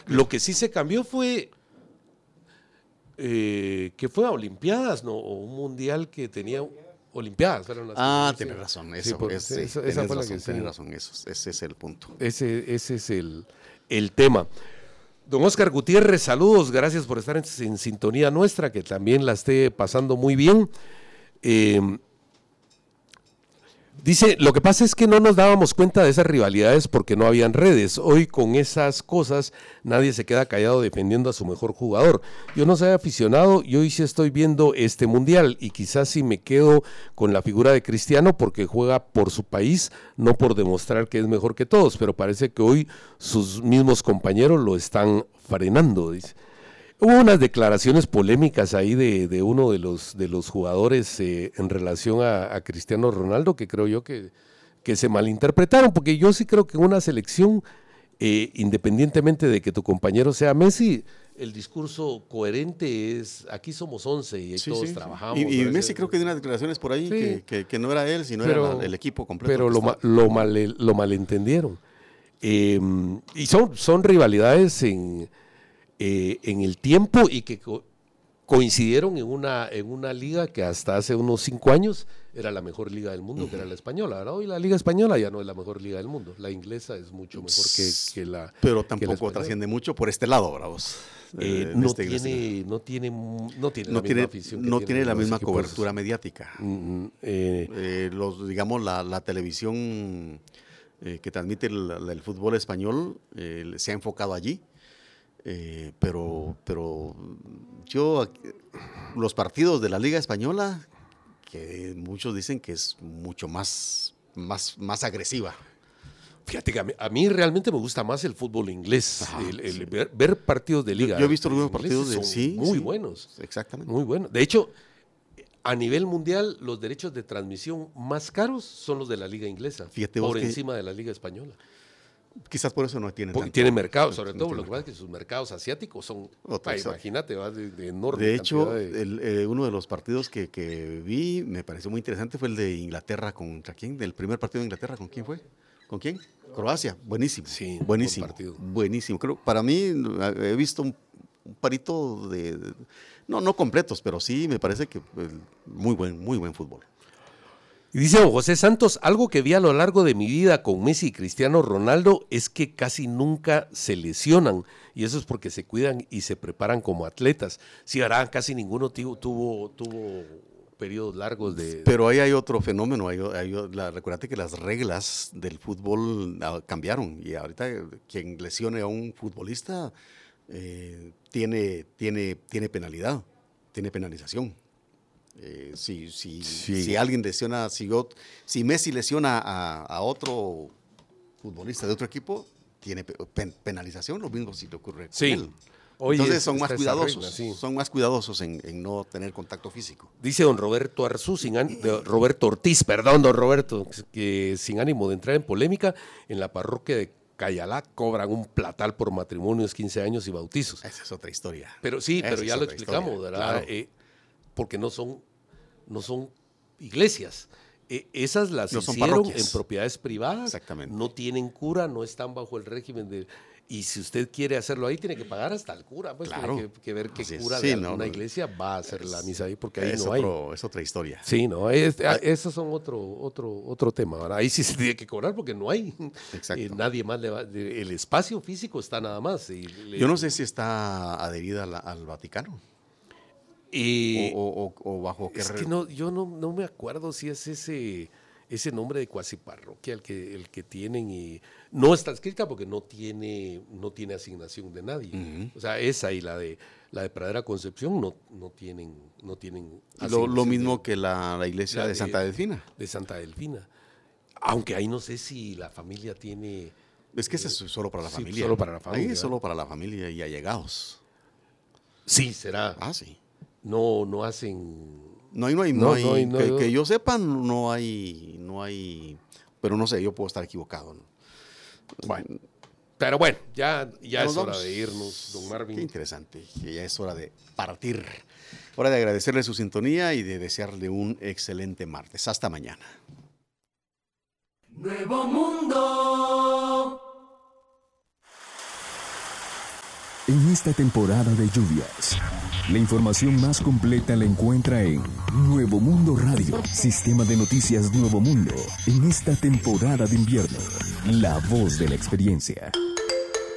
Lo que sí se cambió fue que fue a Olimpiadas, ¿no? O un mundial que tenía Olimpiadas. Tienes razón, eso, sí, esa fue la que sí. Tienes razón, ese es el punto. Ese es el tema. Don Oscar Gutiérrez, saludos, gracias por estar en sintonía nuestra, que también la esté pasando muy bien. Dice, lo que pasa es que no nos dábamos cuenta de esas rivalidades porque no habían redes. Hoy con esas cosas nadie se queda callado defendiendo a su mejor jugador. Yo no soy aficionado y hoy sí estoy viendo este mundial y quizás sí me quedo con la figura de Cristiano porque juega por su país, no por demostrar que es mejor que todos, pero parece que hoy sus mismos compañeros lo están frenando, dice. Hubo unas declaraciones polémicas ahí de uno de los jugadores en relación a Cristiano Ronaldo, que creo yo que se malinterpretaron, porque yo sí creo que en una selección, independientemente de que tu compañero sea Messi, el discurso coherente es, aquí somos 11 y todos trabajamos. Y Messi creo que dio unas declaraciones por ahí que no era él, sino era el equipo completo. Pero lo malentendieron. Y son rivalidades en el tiempo y que coincidieron en una liga que hasta hace unos 5 años era la mejor liga del mundo, que era la española. Ahora hoy la liga española ya no es la mejor liga del mundo. La inglesa es mucho mejor que la. Pero tampoco trasciende mucho por este lado, bravos. No tiene la misma afición. No tiene la misma cobertura mediática. Digamos, la televisión que transmite el fútbol español se ha enfocado allí. Pero yo, los partidos de la Liga Española, que muchos dicen que es mucho más agresiva. Fíjate que a mí realmente me gusta más el fútbol inglés. Ver partidos de liga. Yo he visto algunos partidos muy buenos. Exactamente. Muy buenos. De hecho, a nivel mundial, los derechos de transmisión más caros son los de la liga inglesa, por encima de la liga española. Quizás por eso no tienen tanto. Tienen mercado, sobre todo lo que pasa es que sus mercados asiáticos son, imagínate, va de enorme. De hecho, uno de los partidos que vi, me pareció muy interesante, fue el de Inglaterra contra quién, del primer partido de Inglaterra, ¿con quién fue? ¿Con quién? Croacia, buenísimo. Sí, buenísimo. Buenísimo. Creo, para mí, he visto un parito no completos, pero sí me parece que muy buen fútbol. Y dice don José Santos, algo que vi a lo largo de mi vida con Messi y Cristiano Ronaldo es que casi nunca se lesionan, y eso es porque se cuidan y se preparan como atletas. Sí, ahora casi ninguno tuvo periodos largos de... Pero ahí hay otro fenómeno, recuérdate que las reglas del fútbol cambiaron, y ahorita quien lesione a un futbolista tiene penalidad, tiene penalización. Si alguien lesiona, si Messi lesiona a otro futbolista de otro equipo, tiene penalización, lo mismo si le ocurre con él. Entonces son más cuidadosos en no tener contacto físico. Dice don Roberto Ortiz, don Roberto, que sin ánimo de entrar en polémica, en la parroquia de Cayalá cobran un platal por matrimonios, 15 años y bautizos. Esa es otra historia. Pero ya lo explicamos, ¿verdad? Claro. Porque no son iglesias. Esas las hicieron en propiedades privadas. Exactamente. No tienen cura, no están bajo el régimen de... Y si usted quiere hacerlo ahí, tiene que pagar hasta el cura. Pues claro. Tiene que ver qué cura de alguna iglesia va a hacer la misa ahí, porque ahí no hay. Es otra historia. Sí, no, esos son otro tema. Ahora, ahí sí se tiene que cobrar porque no hay. Exacto. Nadie más le va... El espacio físico está nada más. Yo no sé si está adherida al Vaticano. O bajo qué. Es que yo no me acuerdo si es ese nombre de cuasiparroquia el que tienen, y no está escrita porque no tiene asignación de nadie. Uh-huh. O sea, esa y la de Pradera Concepción no tienen lo mismo que la iglesia de Santa Delfina. De Santa Delfina. Aunque ahí no sé si la familia tiene... Es que ese es solo para la familia. Solo para la familia. Ahí es solo para la familia y allegados. Sí, será. Sí. No hacen... No hay, que yo sepa, no hay, pero no sé, yo puedo estar equivocado, ¿no? Bueno, pero bueno, ya es hora de irnos, don Marvin. Qué interesante, ya es hora de partir. Hora de agradecerle su sintonía y de desearle un excelente martes. Hasta mañana. Nuevo Mundo. en esta temporada de lluvias. La información más completa la encuentra en Nuevo Mundo Radio, Sistema de Noticias Nuevo Mundo, en esta temporada de invierno. La voz de la experiencia.